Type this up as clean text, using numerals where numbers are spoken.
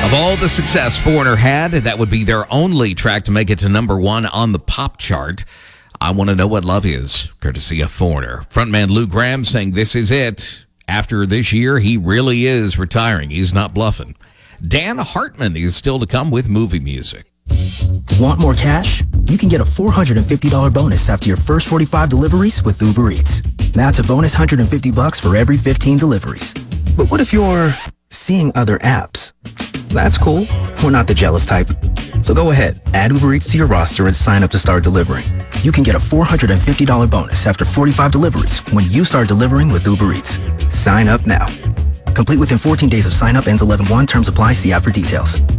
Of all the success Foreigner had, that would be their only track to make it to number one on the pop chart. I Want to Know What Love Is, courtesy of Foreigner. Frontman Lou Gramm saying this is it. After this year, he really is retiring. He's not bluffing. Dan Hartman is still to come with movie music. Want more cash? You can get a $450 bonus after your first 45 deliveries with Uber Eats. That's a bonus $150 for every 15 deliveries. But what if you're seeing other apps? That's cool. We're not the jealous type. So go ahead, add Uber Eats to your roster and sign up to start delivering. You can get a $450 bonus after 45 deliveries when you start delivering with Uber Eats. Sign up now. Complete within 14 days of sign up, ends 11/1. Terms apply. See app for details.